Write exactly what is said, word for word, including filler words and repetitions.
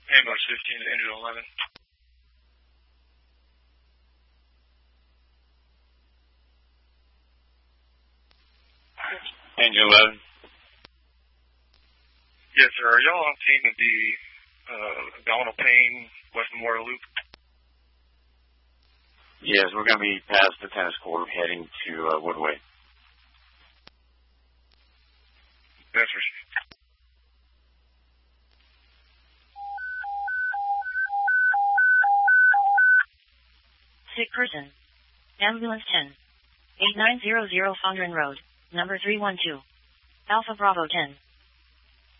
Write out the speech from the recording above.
Ambulance fifteen to engine eleven. Engine eleven. Yes, sir. Are y'all on team at the uh, Donald Payne West Memorial Loop? Yes, we're going to be past the tennis court heading to uh, Woodway. Yes, sir. Sick person. Ambulance ten. eight nine zero zero Fondren Road, number three one two. Alpha Bravo ten.